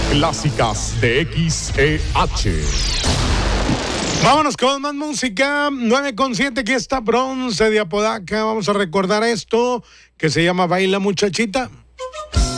clásicas de XEH. Vámonos con más música. 9:07, aquí está Bronce de Apodaca. Vamos a recordar esto que se llama Baila Muchachita.